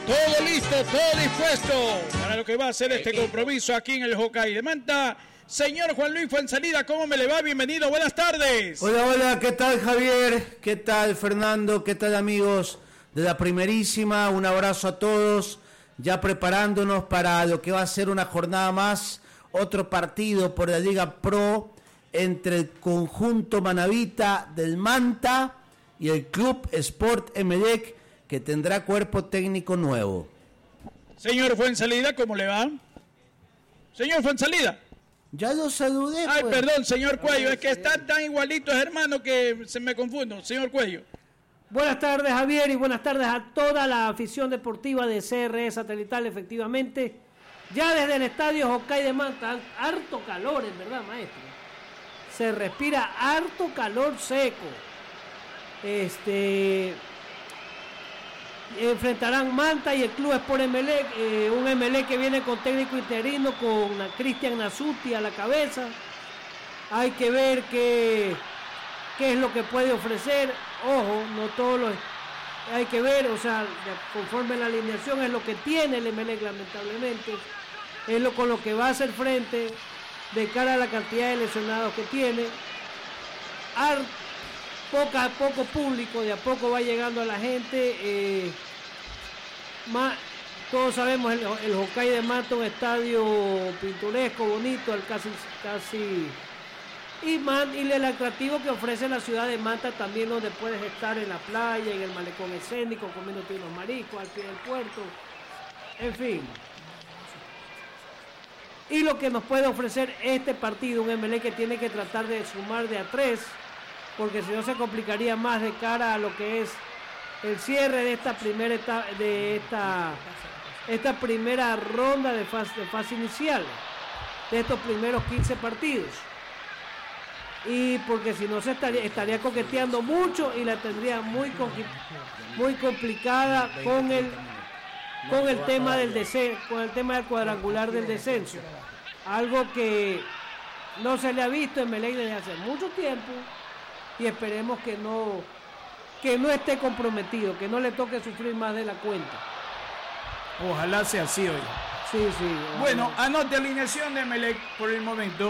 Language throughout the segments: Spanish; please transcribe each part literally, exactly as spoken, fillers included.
Todo listo, todo dispuesto para lo que va a ser este compromiso aquí en el Hokkaido de Manta. Señor Juan Luis Fuenzalida, ¿cómo me le va? Bienvenido, buenas tardes. Hola, hola, ¿qué tal Javier? ¿Qué tal Fernando? ¿Qué tal amigos de la primerísima? Un abrazo a todos, ya preparándonos para lo que va a ser una jornada más, otro partido por la Liga Pro entre el conjunto manabita del Manta y el Club Sport Emelec, que tendrá cuerpo técnico nuevo. Señor Fuenzalida, ¿cómo le va? Señor Fuenzalida. Ya lo saludé. Ay, pues. perdón, señor Cuello, es que están tan igualitos, hermano, que se me confundo. Señor Cuello. Buenas tardes, Javier, y buenas tardes a toda la afición deportiva de C R E Satelital, efectivamente. Ya desde el estadio Hokkaido de Manta, harto calor, en verdad, maestro. Se respira harto calor seco. Este... Enfrentarán Manta y el Club Sport Emelec, eh, un Emelec que viene con técnico interino, con Cristian Nasuti a la cabeza. Hay que ver qué, qué es lo que puede ofrecer. Ojo, no todos los... Hay que ver, o sea, conforme la alineación es lo que tiene el Emelec, lamentablemente. Es lo con lo que va a hacer frente de cara a la cantidad de lesionados que tiene. Ar, Poca, poco público, de a poco va llegando a la gente. Eh, más, todos sabemos, el, el Hokkaido de Manta, un estadio pintoresco, bonito, el casi, casi y, man, y el atractivo que ofrece la ciudad de Manta también, donde puedes estar en la playa, en el malecón escénico, comiéndote unos mariscos al pie del puerto, en fin. Y lo que nos puede ofrecer este partido, un Emelec que tiene que tratar de sumar de a tres, porque si no se complicaría más de cara a lo que es el cierre de esta primera etapa, de esta, esta primera ronda de fase, de fase inicial, de estos primeros quince partidos. Y porque si no se estaría, estaría coqueteando mucho y la tendría muy, muy complicada con el, con el tema del descenso, con el tema del cuadrangular del descenso. Algo que no se le ha visto en Emelec desde hace mucho tiempo. Y esperemos que no que no esté comprometido, que no le toque sufrir más de la cuenta. Ojalá sea así hoy. Sí, sí. Ojalá. Bueno, anote alineación de Emelec por el momento.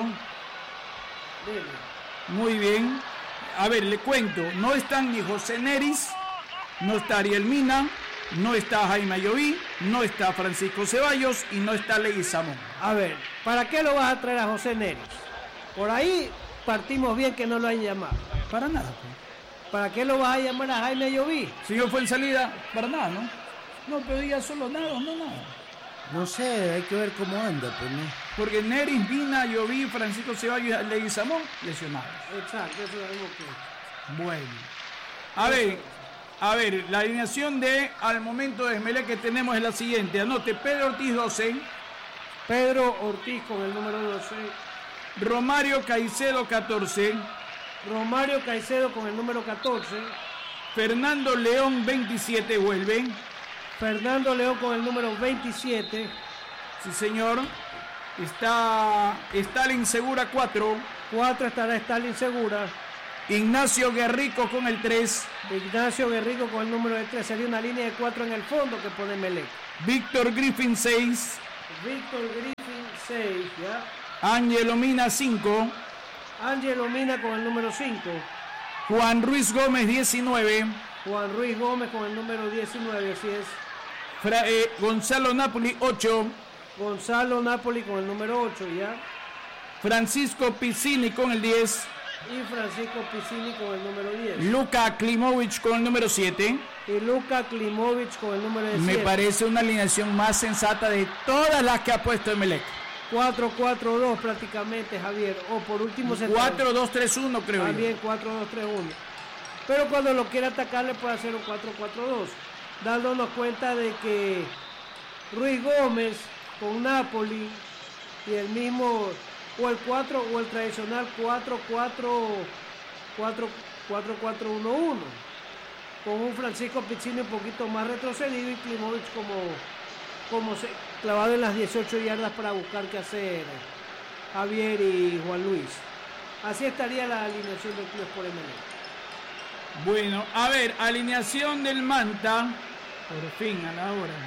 Dele. Muy bien. A ver, le cuento. No están ni José Neris, no está Ariel Mina, no está Jaime Ayoví, no está Francisco Ceballos y no está Leguizamón. A ver, ¿para qué lo vas a traer a José Neris? Por ahí partimos bien que no lo hayan llamado. Para nada. Pues. ¿Para qué lo vas a llamar a Jaime Ayoví? Señor Fuenzalida, para nada, ¿no? No pedía solo nada, no nada. No sé, hay que ver cómo anda, pues no. Porque Neris, Vina, Ayoví, Francisco Ceballos y Leguizamón lesionados. Exacto, eso es algo que... Bueno. A ver, a ver, la alineación de al momento de Emelec que tenemos es la siguiente. Anote, Pedro Ortiz doce. Pedro Ortiz con el número doce. Romario Caicedo catorce. Romario Caicedo con el número catorce. Fernando León veintisiete vuelve. Fernando León con el número veintisiete. Sí, señor. Está Stalin Segura cuatro. cuatro estará Stalin Segura. Ignacio Guerrico con el tres. Ignacio Guerrico con el número de tres. Sería una línea de cuatro en el fondo que pone Emelec. Víctor Griffin seis. Víctor Griffin seis, ¿ya? Ángelo Mina cinco. Ángelo Mina con el número cinco. Juan Ruiz Gómez diecinueve. Juan Ruiz Gómez con el número diecinueve, así es. Fra, eh, Gonzalo Napoli ocho. Gonzalo Napoli con el número ocho, ¿ya? Francisco Piccini con el diez. Y Francisco Piccini con el número diez. Luka Klimovic con el número siete. Y Luka Klimovic con el número siete. Me parece una alineación más sensata de todas las que ha puesto Emelec. cuatro cuatro dos prácticamente, Javier. O por último se cuatro dos tres uno creo. También cuatro dos tres uno. Pero cuando lo quiera atacar le puede hacer un cuatro cuatro dos. Dándonos cuenta de que Ruiz Gómez con Napoli y el mismo, o el cuatro o el tradicional cuatro cuatro cuatro uno uno. Con un Francisco Piccini un poquito más retrocedido y Klimovic como, como se, clavado en las dieciocho yardas para buscar qué hacer Javier y Juan Luis. Así estaría la alineación del Club Sport Emelec. Bueno, a ver, alineación del Manta. Por fin, a la hora.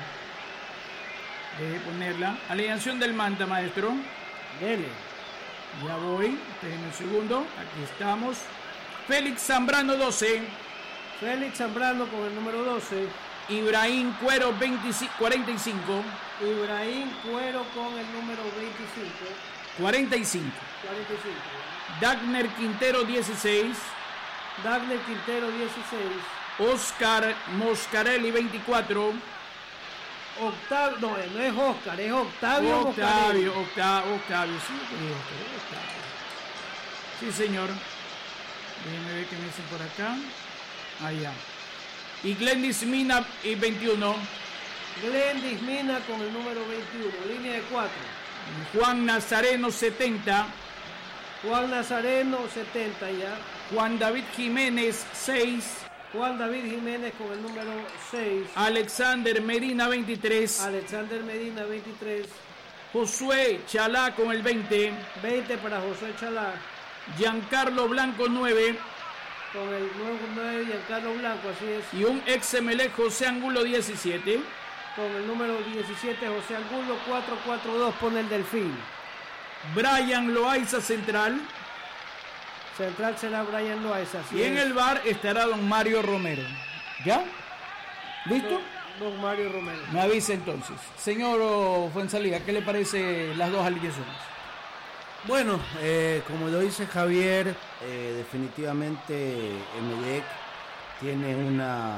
Deje ponerla. Alineación del Manta, maestro. Dele. Ya voy. Esperen un segundo. Aquí estamos. Félix Zambrano, doce. Félix Zambrano con el número doce. Ibrahim Cuero, veinticinco, cuarenta y cinco. Ibrahim Cuero con el número veinticinco. cuarenta y cinco. cuarenta y cinco. Dagner Quintero, dieciséis. Dagner Quintero, dieciséis. Oscar Moscarelli, veinticuatro. Octavio, no, no es Oscar, es Octavio Octavio, Moscarelli. Octavio, Octavio, sí, Octavio. Sí, señor. Déjenme ver qué me dicen por acá. Allá. Y Glendis Mina, y veintiuno. Glendis Mina con el número veintiuno, línea de cuatro. Juan Nazareno, setenta. Juan Nazareno, setenta ya. Juan David Jiménez, seis. Juan David Jiménez con el número seis. Alexander Medina, veintitrés. Alexander Medina, veintitrés. Josué Chalá con el veinte. veinte para José Chalá. Giancarlo Blanco, nueve. Con el nuevo nueve Giancarlo Blanco, así es. Y un ex Emelec, José Angulo, diecisiete. Con el número diecisiete, José Angulo, cuatro cuatro dos, pone el Delfín. Brian Loaiza, central. Central será Brian Loaiza, así Y en es. el bar estará don Mario Romero. ¿Ya? ¿Listo? Don, don Mario Romero. Me avisa entonces. Señor Fuenzalía, ¿qué le parece las dos alineaciones? Bueno, eh, como lo dice Javier, eh, definitivamente Emelec tiene una,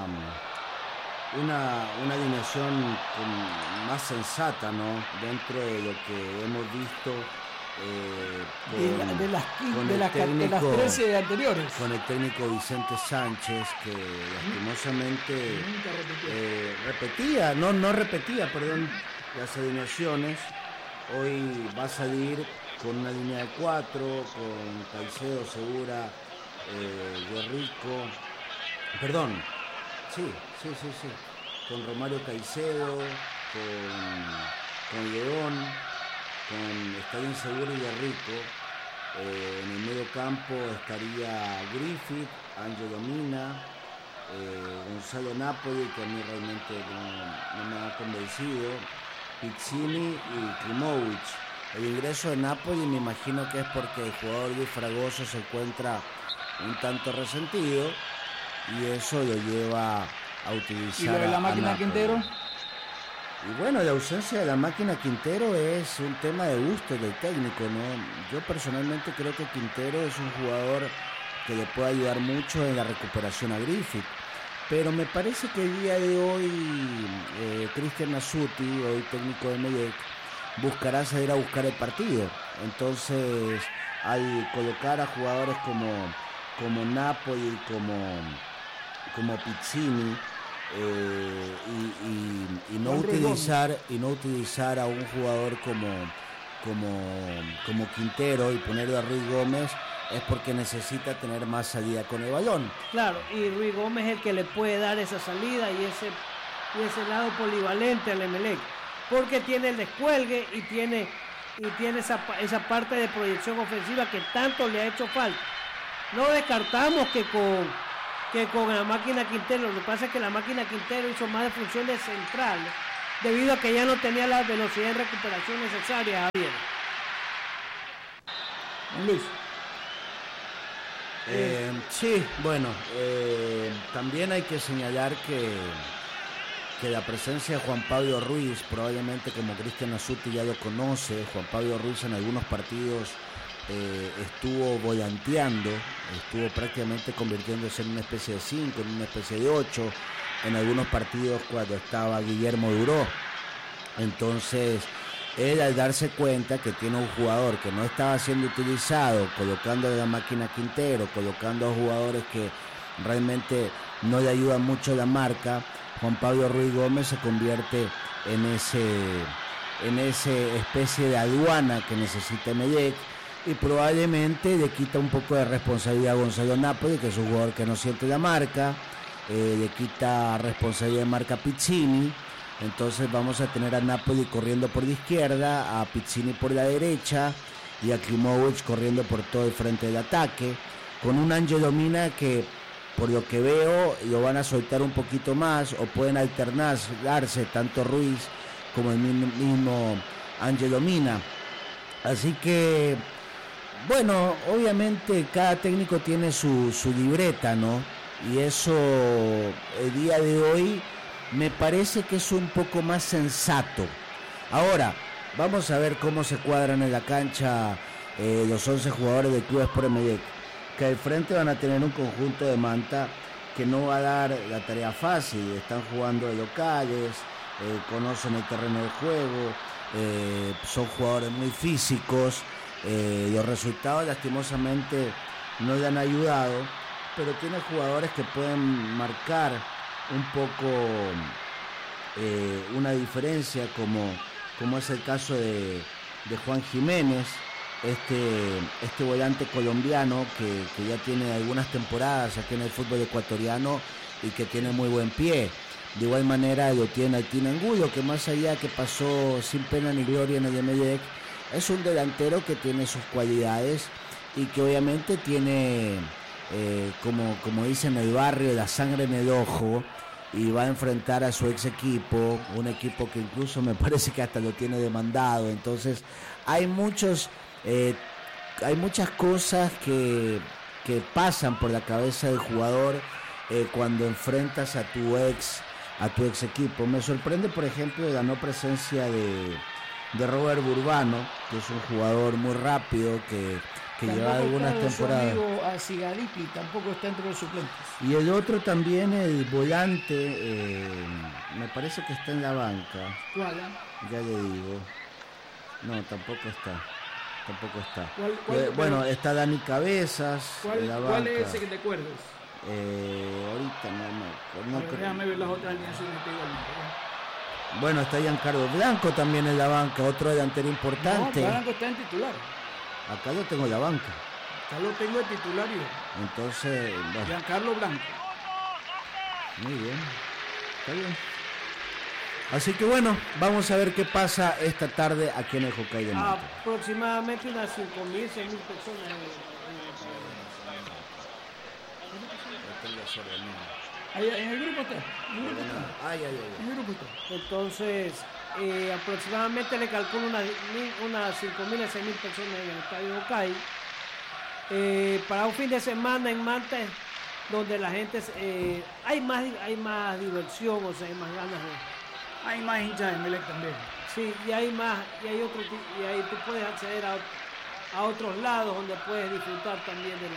una, una alineación con- más sensata, ¿no? Dentro de lo que hemos visto eh, De, con- la- de las, quin- con de, el las, ca- de las técnico- trece anteriores. con el técnico Vicente Sánchez, que lastimosamente Nunca repitió. eh, repetía, no, no repetía, perdón, las alineaciones. Hoy va a salir con una línea de cuatro, con Caicedo, Segura, eh, Guerrico, perdón, sí, sí, sí, sí, con Romario Caicedo, con, con León, con Stalin Segura y Guerrico. Eh, en el medio campo estaría Griffith, Angelo Mina, eh, Gonzalo Napoli, que a mí realmente no, no me ha convencido, Pizzini y Klimovic. El ingreso de Napoli me imagino que es porque el jugador Luis Fragoso se encuentra un tanto resentido y eso lo lleva a utilizar ¿Y lo de la a- a máquina Napoli. Quintero? Y bueno, la ausencia de la máquina Quintero es un tema de gusto del técnico, ¿no? Yo personalmente creo que Quintero es un jugador que le puede ayudar mucho en la recuperación a Griffith. Pero me parece que el día de hoy eh, Cristian Nasuti, hoy técnico de Emelec, buscará salir a buscar el partido. Entonces, al colocar a jugadores como, como Napoli, como, como Pizzini, eh, y, y- y no Juan Ruiz utilizar y no utilizar a un jugador como, como, como Quintero y ponerlo a Ruiz Gómez, es porque necesita tener más salida con el balón. Claro, y Ruiz Gómez es el que le puede dar esa salida y ese, y ese lado polivalente al Emelec, porque tiene el descuelgue y tiene, y tiene esa, pa- esa parte de proyección ofensiva que tanto le ha hecho falta. No descartamos que con, que con la máquina Quintero, lo que pasa es que la máquina Quintero hizo más de funciones centrales, debido a que ya no tenía la velocidad de recuperación necesaria, Javier. Don Luis. Eh, sí, bueno, eh, también hay que señalar que, que la presencia de Juan Pablo Ruiz, probablemente como Cristian Nasuti ya lo conoce, Juan Pablo Ruiz en algunos partidos eh, estuvo volanteando, estuvo prácticamente convirtiéndose en una especie de cinco, en una especie de ocho, en algunos partidos cuando estaba Guillermo Duró. Entonces, él al darse cuenta que tiene un jugador que no estaba siendo utilizado, colocando la máquina Quintero, colocando a jugadores que realmente no le ayudan mucho a la marca, Juan Pablo Ruiz Gómez se convierte en ese en ese especie de aduana que necesita Emelec y probablemente le quita un poco de responsabilidad a Gonzalo Napoli, que es un jugador que no siente la marca, eh, le quita responsabilidad de marca a Pizzini. Entonces vamos a tener a Napoli corriendo por la izquierda, a Pizzini por la derecha y a Klimovic corriendo por todo el frente del ataque, con un Angelo Mina que por lo que veo, lo van a soltar un poquito más o pueden alternarse tanto Ruiz como el mismo Ángelo Mina. Así que, bueno, obviamente cada técnico tiene su, su libreta, ¿no? Y eso el día de hoy me parece que es un poco más sensato. Ahora, vamos a ver cómo se cuadran en la cancha eh, los once jugadores del Club Sport Emelec, que al frente van a tener un conjunto de Manta que no va a dar la tarea fácil. Están jugando de locales, eh, conocen el terreno de juego, eh, son jugadores muy físicos, eh, los resultados lastimosamente no le han ayudado, pero tiene jugadores que pueden marcar un poco eh, una diferencia, como, como es el caso de, de Juan Jiménez, este, este volante colombiano que, que ya tiene algunas temporadas aquí en el fútbol ecuatoriano y que tiene muy buen pie. De igual manera lo tiene Altín Angulo, que más allá que pasó sin pena ni gloria en el Emelec, es un delantero que tiene sus cualidades y que obviamente tiene, eh, como, como dicen en el barrio, la sangre en el ojo, y va a enfrentar a su ex equipo, un equipo que incluso me parece que hasta lo tiene demandado. Entonces hay muchos eh, hay muchas cosas que, que pasan por la cabeza del jugador eh, cuando enfrentas a tu ex a tu ex equipo. Me sorprende, por ejemplo, la no presencia de, de Robert Burbano, que es un jugador muy rápido, que que tampoco lleva algunas temporadas. A Sigalipli tampoco está entre los suplentes. Y el otro también, el volante, eh, me parece que está en la banca. ¿Cuál? Ya le digo. No, tampoco está. Tampoco está. ¿Cuál, cuál, eh, bueno, está Dani Cabezas ¿Cuál, en la banca. ¿Cuál es ese que te acuerdes? Eh, ahorita no, no, no ver, creo. Déjame ver las otras alineaciones igualmente. Bueno, está Giancarlo Blanco también en la banca, otro delantero importante. No, Blanco está en titular. Acá yo tengo la banca. Acá lo tengo de titular yo. Entonces, bueno. Giancarlo Blanco. Muy bien. Está bien. Así que bueno, vamos a ver qué pasa esta tarde aquí en el Hokkaido de Manta. Aproximadamente unas cinco mil, seis mil personas. Ahí, en el grupo está. En el grupo está. Ay, ay, ay. En el grupo está. Entonces, eh, aproximadamente le calculo unas una cinco mil a seis mil personas en el estadio Hokkaido. Eh, para un fin de semana en Manta, donde la gente eh, hay más hay más diversión, o sea, hay más ganas de. Hay más hinchas de Emelec también. Sí, y hay más, y hay otro y ahí tú puedes acceder a, a otros lados donde puedes disfrutar también de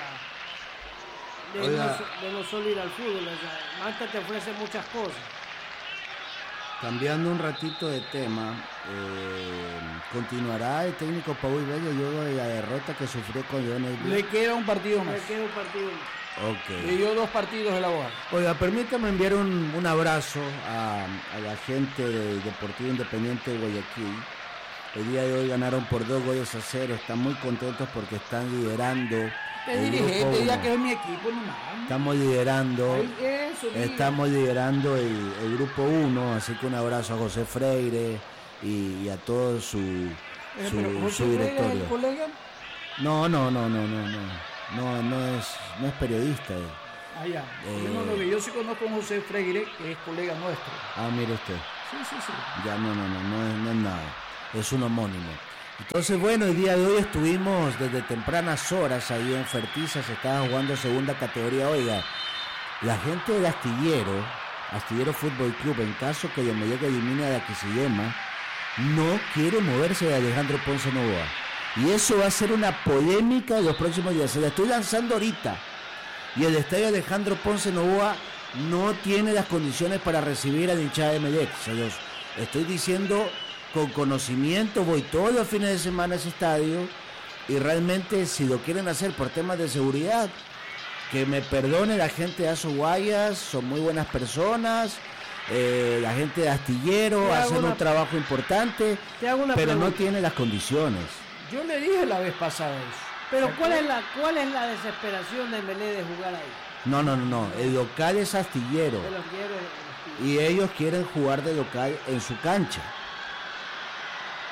la de, no, de no solo ir al fútbol. O sea, Manta te ofrece muchas cosas. Cambiando un ratito de tema, eh, ¿continuará el técnico Paul Bello luego de la derrota que sufrió con Leonel Blue? Le queda un partido más. Le queda un partido más. Okay. Le dio dos partidos de la boda. Oiga, permítame enviar un, un abrazo a, a la gente del Deportivo Independiente de Guayaquil. El día de hoy ganaron por dos goles a cero. Están muy contentos porque están liderando. El dirigente ya que es mi equipo nomás. Estamos liderando. Ay, eso, estamos liderando el, el grupo uno. Así que un abrazo a José Freire y, y a todo su, eh, su, pero José su directorio. Freire es el colega? No, no, no, no, no, no. No, no es, no es periodista. Eh. Ah, ya. Eh, yo, no lo vi. Yo sí conozco a José Freire, que es colega nuestro. Ah, mire usted. Sí, sí, sí. Ya, no, no, no, no es, no es nada. Es un homónimo. Entonces, bueno, el día de hoy estuvimos desde tempranas horas ahí en Fertiza, se estaba jugando segunda categoría. Oiga, la gente del Astillero, Astillero Fútbol Club, en caso que Emelec elimine a la Quisillema, no quiere moverse de Alejandro Ponce Novoa. Y eso va a ser una polémica de los próximos días. Se la estoy lanzando ahorita. Y el estadio Alejandro Ponce Novoa no tiene las condiciones para recibir a la hinchada de Emelec. Se los estoy diciendo con conocimiento. Voy todos los fines de semana a ese estadio. Y realmente, si lo quieren hacer por temas de seguridad, que me perdone la gente de Azo Guayas. Son muy buenas personas. Eh, la gente de Astillero hacen una... un trabajo importante. Pero pregunta. No tiene las condiciones. Yo le dije la vez pasada eso. Pero ¿cuál es la cuál es la desesperación de Emelec de jugar ahí? No, no, no, no. El local es Astillero. El Astillero es Astillero. Y ellos quieren jugar de local en su cancha.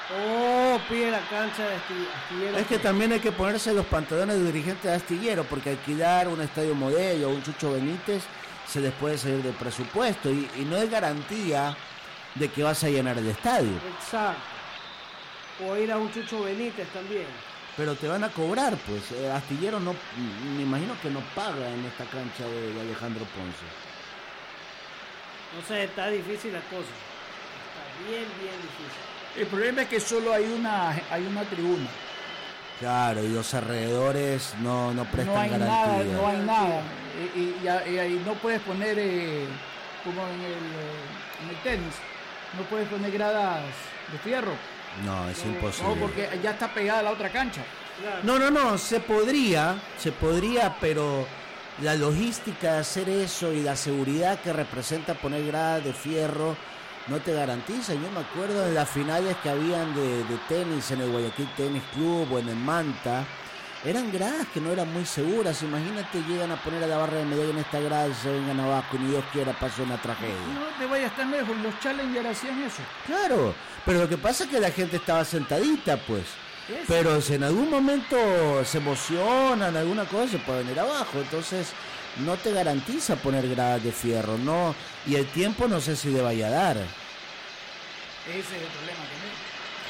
Oh, pide la cancha de Astillero. Es que también hay que ponerse los pantalones de dirigente de Astillero, porque alquilar un estadio modelo o un Chucho Benítez se les puede salir del presupuesto y, y no es garantía de que vas a llenar el estadio. Exacto. O ir a un Chucho Benítez también. Pero te van a cobrar, pues. Eh, Astillero no, me imagino que no paga en esta cancha de, de Alejandro Ponce. No sé, está difícil la cosa. Está bien, bien difícil. El problema es que solo hay una hay una tribuna. Claro, y los alrededores no, no prestan no hay garantía. Nada, no hay nada. Y, y, y ahí no puedes poner, eh, como en el, eh, en el tenis, no puedes poner gradas de fierro. No, es no, imposible. No, porque ya está pegada la otra cancha. Claro. No, no, no, se podría, se podría, pero la logística de hacer eso y la seguridad que representa poner gradas de fierro no te garantiza. Yo me acuerdo de las finales que habían de, de tenis en el Guayaquil Tenis Club o en el Manta, eran gradas que no eran muy seguras. Imagínate, llegan a poner a la barra de Medellín en esta grada y se vengan abajo y ni Dios quiera pasó una tragedia. No te vayas tan lejos, los Challenger hacían eso. Claro, pero lo que pasa es que la gente estaba sentadita, pues. Eso. Pero si en algún momento se emocionan, alguna cosa, se puede venir abajo. Entonces no te garantiza poner gradas de fierro, no. Y el tiempo no sé si le vaya a dar. Ese es el problema también.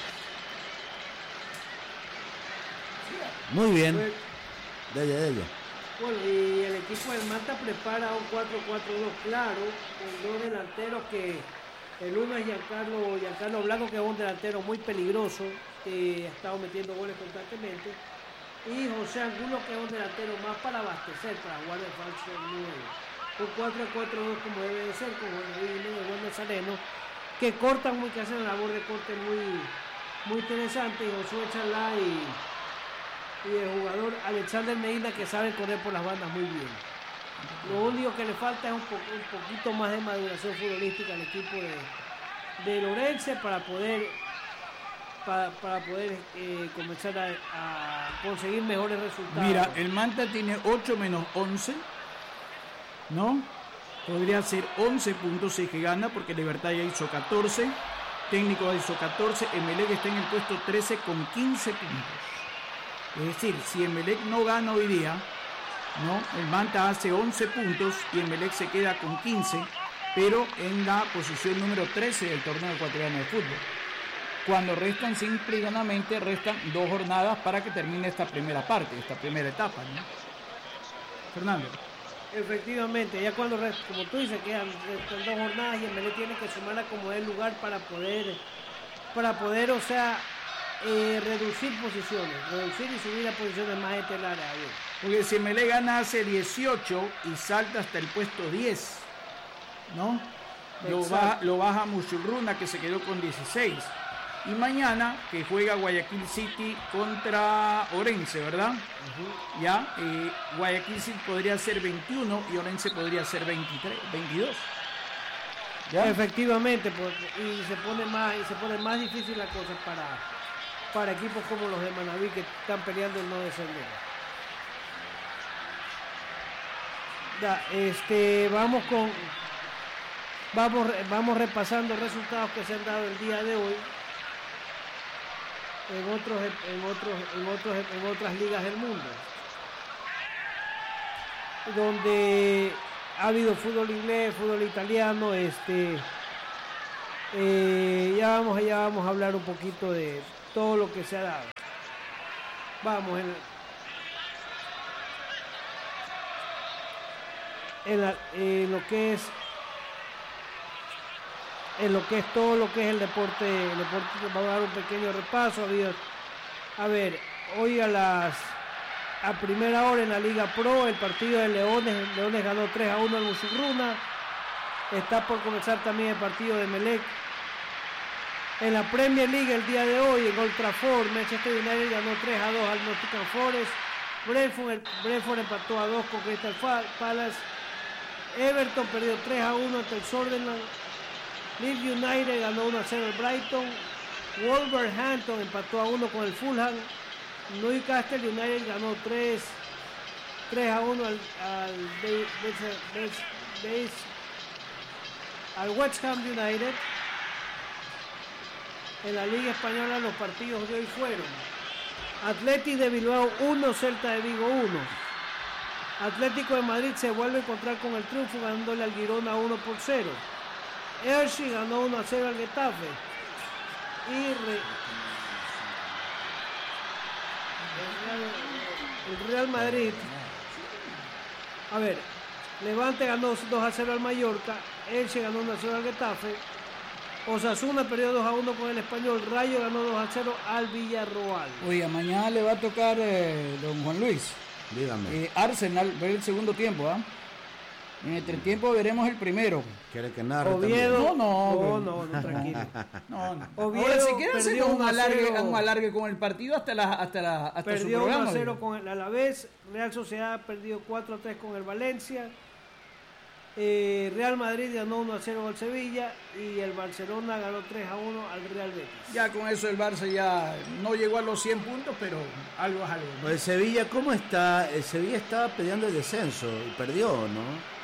Muy bien. Pues, De ella, de ella. bueno, y el equipo del Manta prepara un cuatro cuatro dos claro, con dos delanteros que el uno es Giancarlo, Giancarlo Blanco, que es un delantero muy peligroso, que ha estado metiendo goles constantemente, y José Angulo, que es un delantero más para abastecer, para jugar de falso nueve. Un cuatro cuatro dos como debe de ser, con Juan David Jiménez y Juan Nazareno, que cortan muy, que hacen una labor de corte muy, muy interesante, y Josué Chalá y, y el jugador Alexander Medina, que sabe correr por las bandas muy bien. Lo único que le falta es un, po un poquito más de maduración futbolística al equipo de, de Lorense para poder para, para poder eh, comenzar a, a conseguir mejores resultados. Mira, el Manta tiene ocho menos once, ¿no? Podría ser once punto seis que gana, porque Libertad ya hizo catorce, Técnico ya hizo catorce, Emelec está en el puesto trece con quince puntos. Es decir, si Emelec no gana hoy día, ¿no? El Manta hace once puntos y Emelec se queda con quince, pero en la posición número trece del torneo ecuatoriano de fútbol. Cuando restan simple y llanamente, restan dos jornadas para que termine esta primera parte, esta primera etapa, ¿no? Fernando. Efectivamente, ya cuando, como tú dices, quedan restan dos jornadas y Emelec tiene que sumarla como el lugar para poder, para poder, o sea, eh, reducir posiciones, reducir y subir a posiciones más estelares. Porque si Emelec gana hace dieciocho y salta hasta el puesto diez, ¿no? Lo baja, lo baja Musurruna, que se quedó con dieciséis. Y mañana, que juega Guayaquil City contra Orense, ¿verdad? Uh-huh. Ya, eh, Guayaquil City podría ser veintiuno y Orense podría ser veintitrés, veintidós. ¿Ya? Efectivamente, pues, y se pone más y se pone más difícil la cosa para, para equipos como los de Manaví, que están peleando el no descender. Ya, este, vamos con vamos vamos repasando resultados que se han dado el día de hoy en otros en otros en otros en otras ligas del mundo, donde ha habido fútbol inglés, fútbol italiano. Este eh, ya vamos ya vamos a hablar un poquito de todo lo que se ha dado. Vamos en En, la, en lo que es en lo que es todo lo que es el deporte, el deporte vamos a dar un pequeño repaso. Ha habido, a ver, hoy a las a primera hora en la Liga Pro, el partido de Leones, Leones ganó tres a uno al Musurruna. Está por comenzar también el partido de Emelec. En la Premier League el día de hoy, en Old Trafford, Manchester United ganó tres a dos al Nottingham Forest. Brentford, Brentford empató a dos con Crystal Palace. Everton perdió tres a uno ante el Sunderland. Leeds United ganó uno a cero al Brighton. Wolverhampton empató a uno con el Fulham. Newcastle United ganó tres a uno al, al, de, de, de, de, al West Ham United. En la Liga Española los partidos de hoy fueron Athletic de Bilbao uno, Celta de Vigo uno. Atlético de Madrid se vuelve a encontrar con el triunfo ganándole al Girona uno por cero. Elche ganó uno a cero al Getafe. Y re... el Real Madrid, a ver, Levante ganó dos a cero al Mallorca, Elche ganó uno a cero al Getafe, Osasuna perdió dos a uno con el Español, Rayo ganó dos a cero al Villarroel. Oiga, mañana le va a tocar eh, don Juan Luis. Dígame. Eh, Arsenal, ver el segundo tiempo, ¿ah? ¿eh? En el entretiempo veremos el primero. ¿Quiere que narre Oviedo, también? No, no, no, no, no, tranquilo. No, no. Oviedo Ahora, si quieren perdió hacemos un uno a alargue, cero. un alargue con el partido hasta la, hasta la, hasta su Perdió uno programa. a cero ¿no? con el Alavés, Real Sociedad perdió cuatro a tres con el Valencia, eh, Real Madrid ganó uno a cero al Sevilla y el Barcelona ganó tres a uno al Real Betis. Ya con eso el Barça ya no llegó a los cien puntos, pero algo es algo. ¿no? El Sevilla, ¿cómo está? El Sevilla estaba peleando el descenso y perdió, ¿no?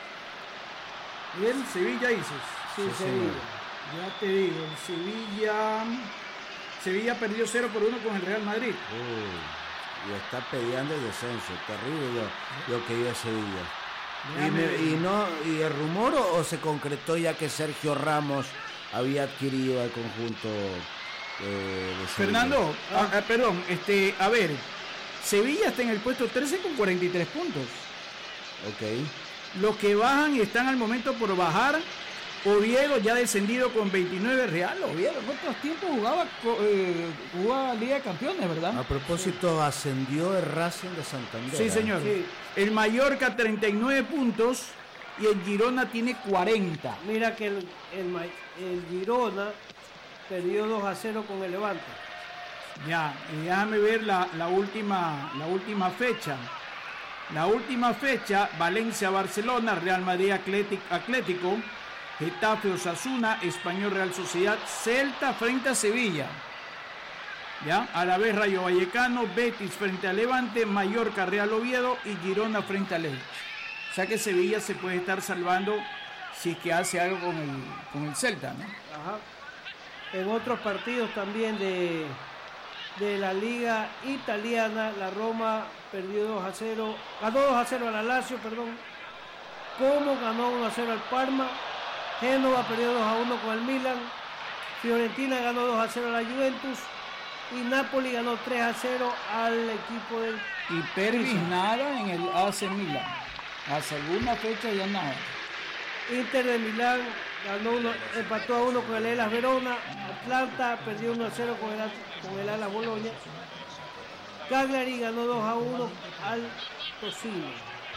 Y el Sevilla dices. Sí, Sí, Sevilla. Ya te digo, el Sevilla. Sevilla perdió cero por uno con el Real Madrid. Uy, y está peleando el descenso. Terrible lo, lo que dio Sevilla. Y, Déjame me- ver. y no y el rumor o, o se concretó ya que Sergio Ramos había adquirido al conjunto eh, de Sevilla? Fernando, ah, ah, perdón, este, a ver, Sevilla está en el puesto trece con cuarenta y tres puntos. Ok. Los que bajan y están al momento por bajar, Oviedo ya descendido con veintinueve. Real, Oviedo en otros tiempos jugaba, co- eh, jugaba Liga de Campeones, ¿verdad? A propósito, ascendió el Racing de Santander. Sí, ¿eh? señor. Sí. El Mallorca treinta y nueve puntos y el Girona tiene cuarenta. Mira que el, el, Ma- el Girona perdió dos a cero con el Levante. Ya, y déjame ver la, la última, la última fecha. La última fecha, Valencia-Barcelona, Real Madrid-Atlético, Getafe-Osasuna, Español-Real Sociedad, Celta frente a Sevilla. ¿Ya? A la vez Rayo Vallecano, Betis frente a Levante, Mallorca, Real Oviedo y Girona frente a Elche. O sea que Sevilla se puede estar salvando si es que hace algo con el, con el Celta, ¿no? Ajá. En otros partidos también de, de la Liga Italiana, la Roma perdió dos a cero, ganó dos a cero a la Lazio, perdón. Como ganó uno a cero al Parma, Génova perdió dos a uno con el Milan, Fiorentina ganó dos a cero a la Juventus y Napoli ganó tres a cero al equipo del Y Pervis nada en el A C Milan. A segunda fecha ya nada. Inter de Milán, ganó uno, empató a uno con el Hellas Verona, Atlanta perdió uno a cero con el, con el Hellas Bologna, Cagliari ganó dos a uno al Tosino,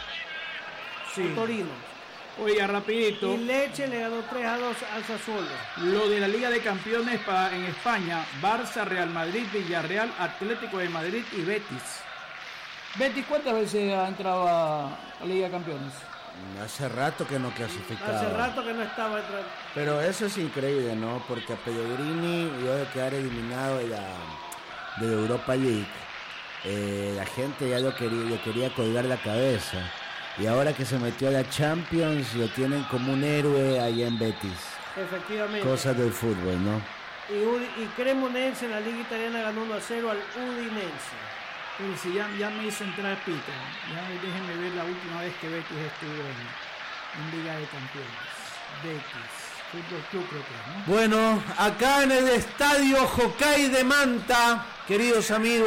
Sí. al Torino, Oiga, rapidito. y Lecce le ganó tres a dos al Sassuolo. Lo de la Liga de Campeones pa- en España, Barça, Real Madrid, Villarreal, Atlético de Madrid y Betis. Betis, ¿cuántas veces ha entrado a la Liga de Campeones? Hace rato que no clasificaba. Hace rato que no estaba entrando. Pero eso es increíble, ¿no? Porque a Pellegrini, luego de quedar eliminado de la, de la Europa League, eh, la gente ya lo quería, le quería colgar la cabeza. Y ahora que se metió a la Champions, lo tienen como un héroe allá en Betis. Efectivamente. Cosas del fútbol, ¿no? Y, Udi- y Cremonense en la Liga Italiana ganó uno a cero al Udinense. Pero si ya, ya me hizo entrar pica. Ya déjenme ver la última vez que Betis estuvo en, en Liga de Campeones. Betis, Fútbol Club creo que es, ¿no? Bueno, acá en el Estadio Hokkaido de Manta, queridos amigos.